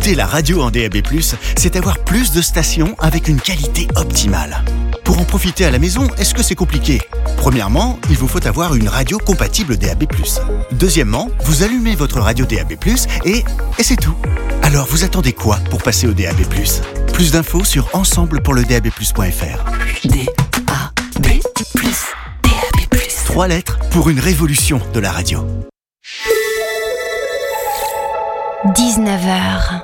Écouter la radio en DAB+, c'est avoir plus de stations avec une qualité optimale. Pour en profiter à la maison, est-ce que c'est compliqué ? Premièrement, il vous faut avoir une radio compatible DAB+. Deuxièmement, vous allumez votre radio DAB+, et c'est tout. Alors, vous attendez quoi pour passer au DAB+? Plus d'infos sur ensemblepourledab+.fr. DAB+. DAB+. 3 lettres pour une révolution de la radio. 19h.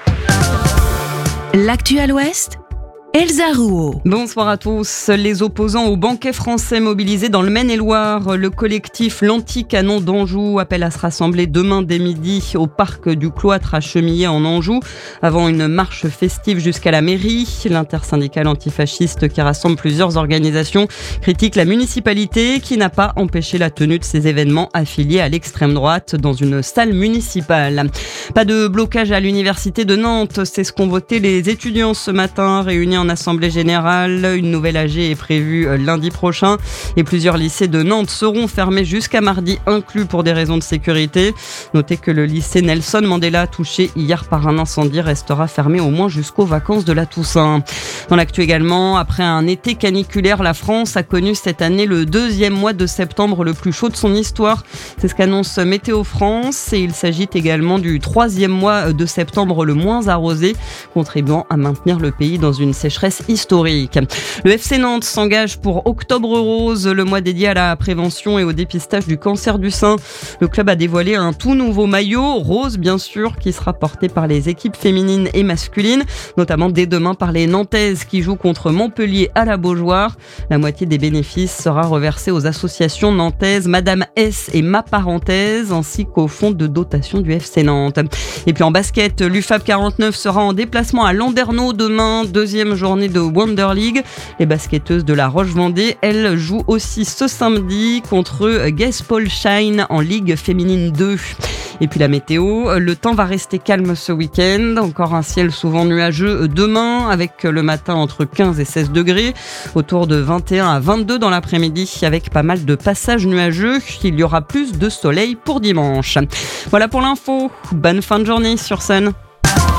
L'actu à l'Ouest, Elsa Rouault. Bonsoir à tous. Les opposants au banquet français mobilisés dans le Maine-et-Loire, le collectif L'Anti-Canon d'Anjou appelle à se rassembler demain dès midi au parc du Cloître à Chemillé en Anjou, avant une marche festive jusqu'à la mairie. L'intersyndicale antifasciste qui rassemble plusieurs organisations critique la municipalité qui n'a pas empêché la tenue de ces événements affiliés à l'extrême droite dans une salle municipale. Pas de blocage à l'université de Nantes, c'est ce qu'ont voté les étudiants ce matin réunis en Assemblée Générale. Une nouvelle AG est prévue lundi prochain et plusieurs lycées de Nantes seront fermés jusqu'à mardi inclus pour des raisons de sécurité. Notez que le lycée Nelson Mandela, touché hier par un incendie, restera fermé au moins jusqu'aux vacances de la Toussaint. Dans l'actu également, après un été caniculaire, la France a connu cette année le 2e mois de septembre le plus chaud de son histoire. C'est ce qu'annonce Météo France et il s'agit également du 3e mois de septembre le moins arrosé, contribuant à maintenir le pays dans une sécheresse historique. Le FC Nantes s'engage pour Octobre Rose, le mois dédié à la prévention et au dépistage du cancer du sein. Le club a dévoilé un tout nouveau maillot, rose bien sûr, qui sera porté par les équipes féminines et masculines, notamment dès demain par les Nantaises qui jouent contre Montpellier à la Beaujoire. La moitié des bénéfices sera reversée aux associations nantaises Madame S et Ma Parenthèse, ainsi qu'au fonds de dotation du FC Nantes. Et puis en basket, l'UFAB 49 sera en déplacement à Landerneau demain, deuxième journée de Wonder League. Les basketteuses de la Roche-Vendée, elles jouent aussi ce samedi contre Gaspolsheim en Ligue féminine 2. Et puis la météo, le temps va rester calme ce week-end. Encore un ciel souvent nuageux demain, avec le matin entre 15 et 16 degrés, autour de 21 à 22 dans l'après-midi, avec pas mal de passages nuageux. Il y aura plus de soleil pour dimanche. Voilà pour l'info. Bonne fin de journée sur Sun.